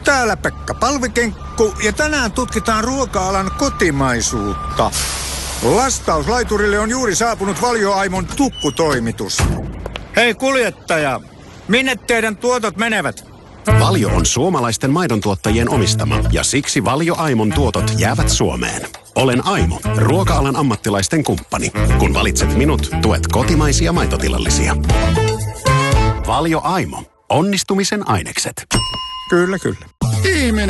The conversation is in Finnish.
Täällä Pekka Palvikenkku ja tänään tutkitaan ruoka-alan kotimaisuutta. Lastauslaiturille on juuri saapunut Valio Aimon tukkutoimitus. Hei kuljettaja, minne teidän tuotot menevät? Valio on suomalaisten maidontuottajien omistama ja siksi Valio Aimon tuotot jäävät Suomeen. Olen Aimo, ruoka-alan ammattilaisten kumppani. Kun valitset minut, tuet kotimaisia maitotilallisia. Valio Aimo, onnistumisen ainekset. Kyllä.